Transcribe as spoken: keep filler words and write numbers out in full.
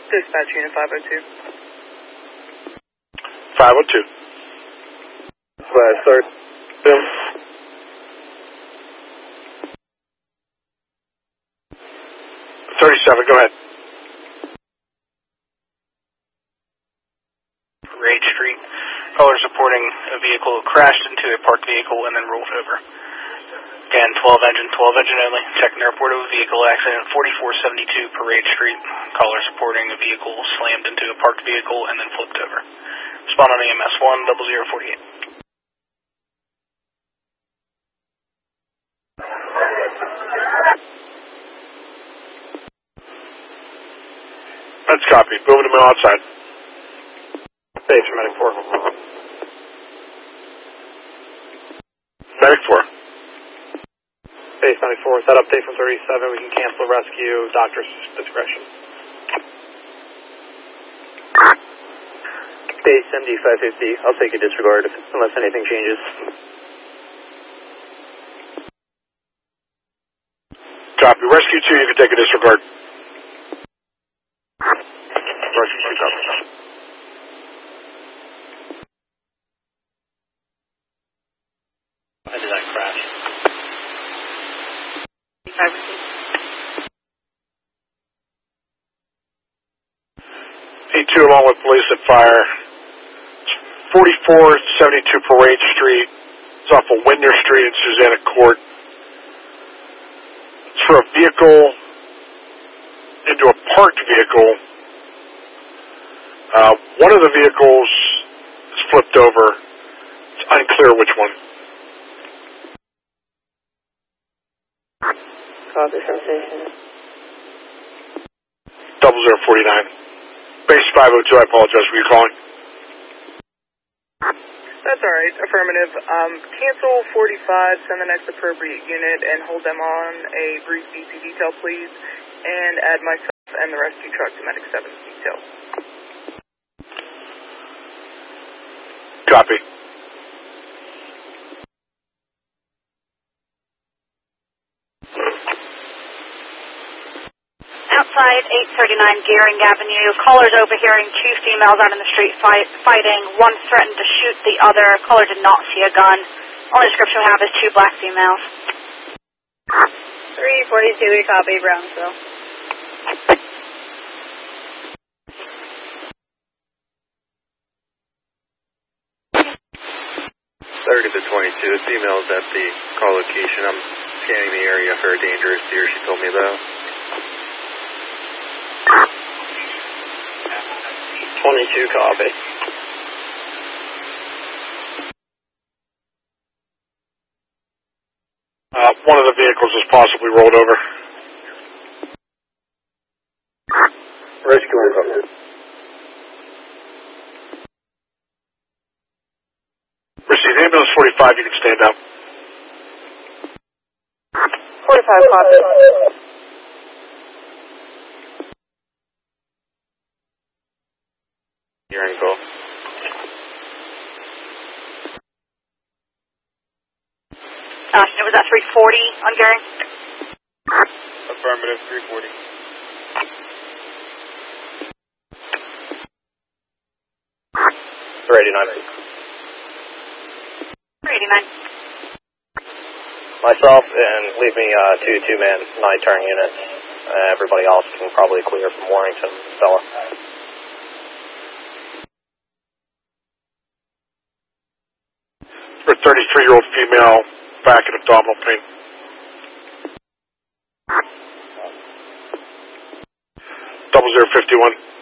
Dispatch unit five oh two. five oh two. Flash third. Bill. thirty-seven, go ahead. Parade Street. Callers reporting a vehicle crashed into a parked vehicle and then rolled over. Again, twelve engine, twelve engine only. Checking the report of a vehicle accident, forty-four seventy-two Parade Street. Callers reporting a vehicle slammed into a parked vehicle and then flipped over. Respond on E M S one zero zero four eight. That's copy. Moving to middle outside. Base for Medic four. Medic four. Base ninety-four, with that update from thirty-seven, we can cancel rescue, doctor's discretion. Base M D five fifty, I'll take a disregard if, unless anything changes. Copy. Rescue two, you can take a disregard. Rescue two, copy. When did that crash? E two along with police at fire. forty-four seventy-two Parade Street. It's off of Winder Street in Susanna Court. It's for a vehicle into a parked vehicle. Uh, one of the vehicles is flipped over. It's unclear which one. Copy from station. Double zero forty nine. Base five oh two. I apologize for you calling. That's alright, affirmative. Um, cancel forty-five, send the next appropriate unit, and hold them on a brief B P detail, please, and add myself and the rescue truck to Medic seven's detail. Copy. Outside eight thirty-nine Gearing Avenue, callers overhearing two females out in the street fight, fighting. One threatened to shoot the other. Caller did not see a gun. Only description we have is two black females. three forty-two, we copy Brownsville. thirty to twenty-two, the female's at the call location. I'm scanning the area for a dangerous deer she told me about. twenty-two, copy. Uh, one of the vehicles is possibly rolled over. Rescue cover. Receive ambulance forty-five, you can stand up. forty-five, copy. Your ankle. Gosh, was that three forty on Gearing? Affirmative, three forty. three eighty-nine. three eighty-nine. Myself and leave me uh, two two-man night turn units. Uh, everybody else can probably clear from Warrington, Stella. For a thirty-three-year-old female, back and abdominal pain. Double zero fifty-one.